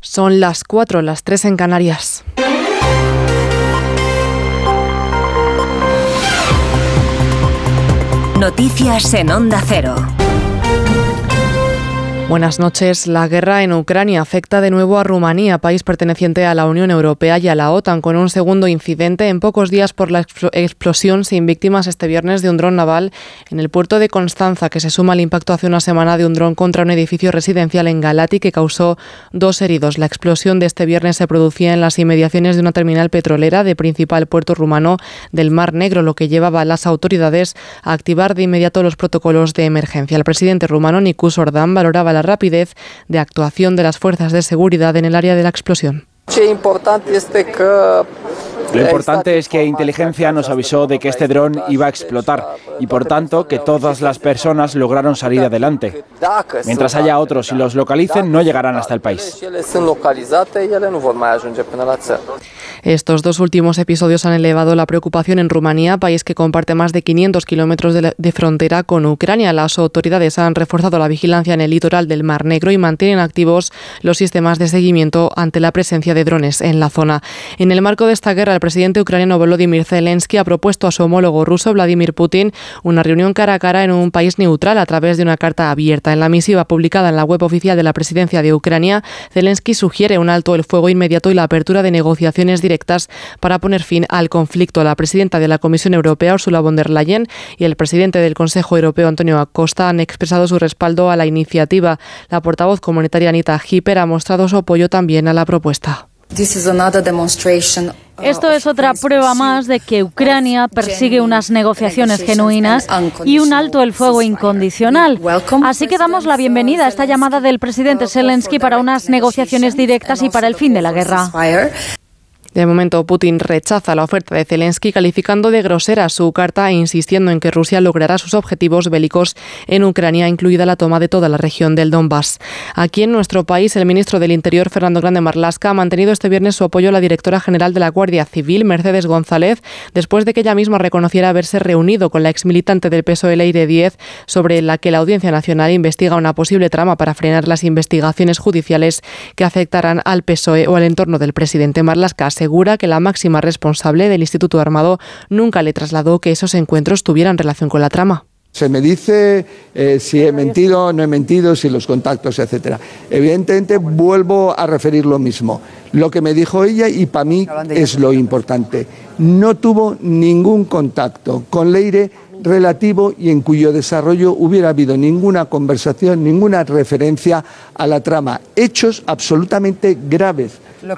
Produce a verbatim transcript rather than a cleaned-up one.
Son las cuatro, las tres en Canarias. Noticias en Onda Cero. Buenas noches. La guerra en Ucrania afecta de nuevo a Rumanía, país perteneciente a la Unión Europea y a la OTAN, con un segundo incidente en pocos días por la explosión sin víctimas este viernes de un dron naval en el puerto de Constanza, que se suma al impacto hace una semana de un dron contra un edificio residencial en Galati que causó dos heridos. La explosión de este viernes se producía en las inmediaciones de una terminal petrolera de principal puerto rumano del Mar Negro, lo que llevaba a las autoridades a activar de inmediato los protocolos de emergencia. El presidente rumano, Nicu Sordan, valoraba la rapidez de actuación de las fuerzas de seguridad en el área de la explosión. Lo importante es que inteligencia nos avisó de que este dron iba a explotar y, por tanto, que todas las personas lograron salir adelante. Mientras haya otros y los localicen, no llegarán hasta el país. Estos dos últimos episodios han elevado la preocupación en Rumanía, país que comparte más de quinientos kilómetros de, de frontera con Ucrania. Las autoridades han reforzado la vigilancia en el litoral del Mar Negro y mantienen activos los sistemas de seguimiento ante la presencia de drones en la zona. En el marco de esta guerra, el presidente ucraniano Volodymyr Zelensky ha propuesto a su homólogo ruso Vladimir Putin una reunión cara a cara en un país neutral a través de una carta abierta. En la misiva publicada en la web oficial de la presidencia de Ucrania, Zelensky sugiere un alto el fuego inmediato y la apertura de negociaciones directas para poner fin al conflicto. La presidenta de la Comisión Europea, Ursula von der Leyen, y el presidente del Consejo Europeo, Antonio Acosta, han expresado su respaldo a la iniciativa. La portavoz comunitaria Anita Hipper ha mostrado su apoyo también a la propuesta. Esto es otra prueba más de que Ucrania persigue unas negociaciones genuinas y un alto el fuego incondicional. Así que damos la bienvenida a esta llamada del presidente Zelensky para unas negociaciones directas y para el fin de la guerra. De momento, Putin rechaza la oferta de Zelensky, calificando de grosera su carta e insistiendo en que Rusia logrará sus objetivos bélicos en Ucrania, incluida la toma de toda la región del Donbass. Aquí en nuestro país, el ministro del Interior, Fernando Grande Marlaska, ha mantenido este viernes su apoyo a la directora general de la Guardia Civil, Mercedes González, después de que ella misma reconociera haberse reunido con la exmilitante del P S O E, Leire Díez, sobre la que la Audiencia Nacional investiga una posible trama para frenar las investigaciones judiciales que afectarán al P S O E o al entorno del presidente. Marlaska asegura que la máxima responsable del Instituto Armado nunca le trasladó que esos encuentros tuvieran relación con la trama. Se me dice eh, si he mentido, no he mentido, si los contactos, etcétera. Evidentemente vuelvo a referir lo mismo. Lo que me dijo ella, y para mí es lo importante, no tuvo ningún contacto con Leire relativo y en cuyo desarrollo hubiera habido ninguna conversación, ninguna referencia a la trama. Hechos absolutamente graves.